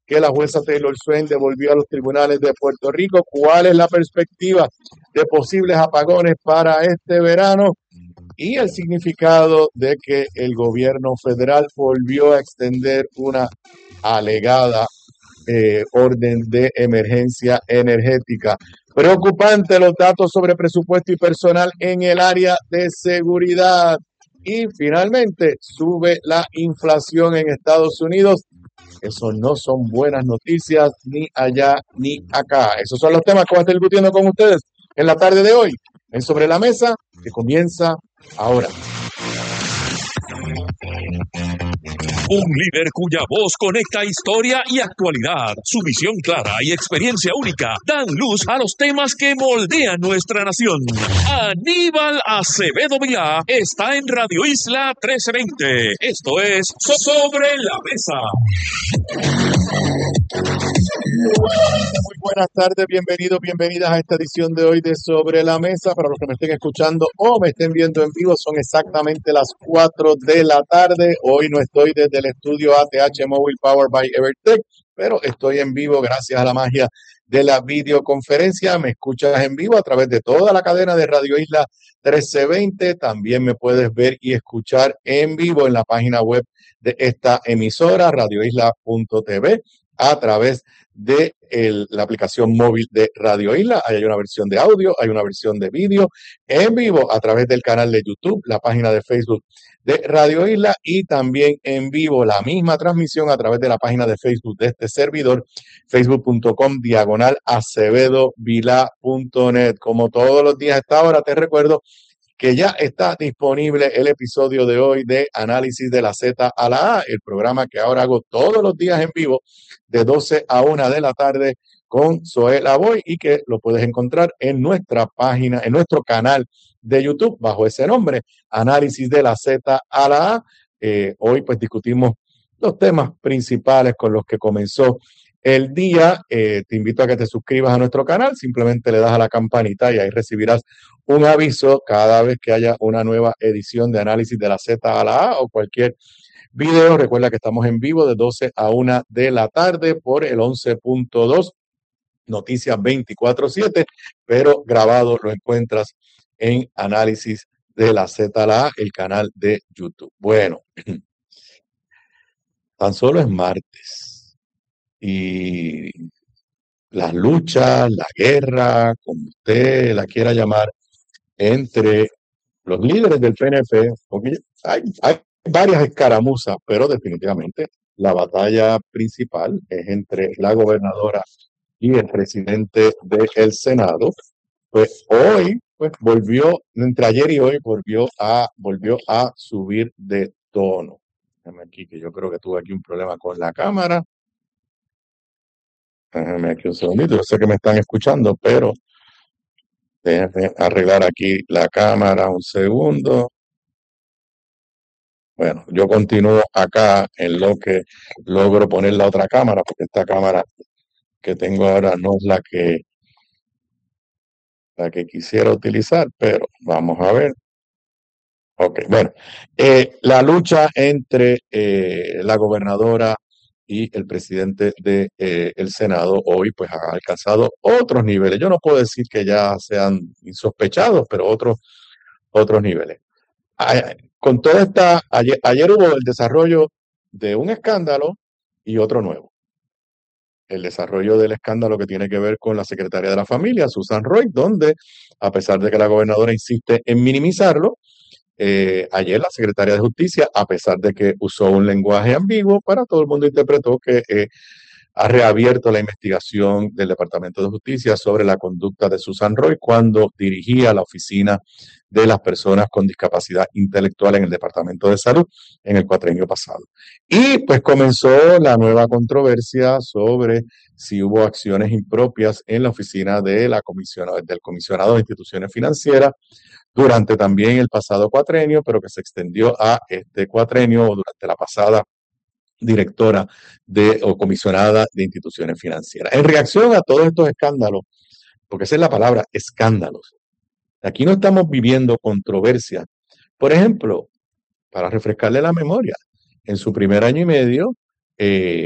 que la jueza Taylor Swain devolvió a los tribunales de Puerto Rico. ¿Cuál es la perspectiva de posibles apagones para este verano? Y el significado de que el gobierno federal volvió a extender una alegada orden de emergencia energética. Preocupante los datos sobre presupuesto y personal en el área de seguridad. Y finalmente sube la inflación en Estados Unidos. Eso no son buenas noticias ni allá ni acá. Esos son los temas que voy a estar discutiendo con ustedes en la tarde de hoy en Sobre la Mesa, que comienza ahora. Un líder cuya voz conecta historia y actualidad. Su visión clara y experiencia única dan luz a los temas que moldean nuestra nación. Aníbal Acevedo Vilá está en Radio Isla 1320. Esto es Sobre la Mesa. Muy buenas tardes, bienvenidos, bienvenidas a esta edición de hoy de Sobre la Mesa. Para los que me estén escuchando o me estén viendo en vivo, son exactamente las 4 de la tarde. Hoy no estoy desde el estudio ATH Mobile Power by Evertech, pero estoy en vivo gracias a la magia de la videoconferencia. Me escuchas en vivo a través de toda la cadena de Radio Isla 1320. También me puedes ver y escuchar en vivo en la página web de esta emisora, radioisla.tv, a través de la aplicación móvil de Radio Isla. Ahí hay una versión de audio, hay una versión de vídeo en vivo a través del canal de YouTube, la página de Facebook de Radio Isla y también en vivo la misma transmisión a través de la página de Facebook de este servidor, facebook.com/acevedovilá.net. Como todos los días a esta hora, te recuerdo que ya está disponible el episodio de hoy de Análisis de la Z a la A, el programa que ahora hago todos los días en vivo de 12 a 1 de la tarde con Zoe Lavoy y que lo puedes encontrar en nuestra página, en nuestro canal de YouTube bajo ese nombre, Análisis de la Z a la A. Hoy pues discutimos los temas principales con los que comenzó el día. Te invito a que te suscribas a nuestro canal, simplemente le das a la campanita y ahí recibirás un aviso cada vez que haya una nueva edición de Análisis de la Z a la A o cualquier video. Recuerda que estamos en vivo de 12 a 1 de la tarde por el 11.2 Noticias 24/7, pero grabado lo encuentras en Análisis de la Z a la A, el canal de YouTube. Bueno, tan solo es martes y las luchas, la guerra, como usted la quiera llamar, entre los líderes del PNP, porque hay varias escaramuzas, pero definitivamente la batalla principal es entre la gobernadora y el presidente del Senado. Pues hoy, pues volvió, entre ayer y hoy, volvió a subir de tono. Déjame aquí, que yo creo que tuve aquí un problema con la cámara. Déjame aquí un segundito, yo sé que me están escuchando, pero déjenme arreglar aquí la cámara un segundo. Bueno, yo continúo acá en lo que logro poner la otra cámara, porque esta cámara que tengo ahora no es la que quisiera utilizar, pero vamos a ver. Ok, bueno, la lucha entre la gobernadora y el presidente del Senado hoy pues ha alcanzado otros niveles. Yo no puedo decir que ya sean insospechados, pero otros niveles. Con toda esta, ayer hubo el desarrollo de un escándalo y otro nuevo. El desarrollo del escándalo que tiene que ver con la secretaria de la familia, Susan Roy, donde, a pesar de que la gobernadora insiste en minimizarlo, ayer la secretaria de Justicia, a pesar de que usó un lenguaje ambiguo, para todo el mundo interpretó que ha reabierto la investigación del Departamento de Justicia sobre la conducta de Susan Roy cuando dirigía la oficina de las personas con discapacidad intelectual en el Departamento de Salud en el cuatrienio pasado. Y pues comenzó la nueva controversia sobre si hubo acciones impropias en la oficina de del comisionado de instituciones financieras durante también el pasado cuatrenio, pero que se extendió a este cuatrenio durante la pasada directora o comisionada de instituciones financieras. En reacción a todos estos escándalos, porque esa es la palabra, escándalos. Aquí no estamos viviendo controversia. Por ejemplo, para refrescarle la memoria, en su primer año y medio,